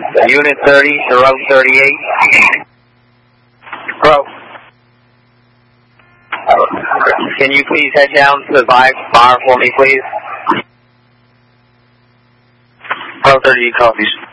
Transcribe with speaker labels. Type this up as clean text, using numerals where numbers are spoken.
Speaker 1: Unit 30 to row 38. Row. Can you please head down to the bar for me, please? Row 30 copies.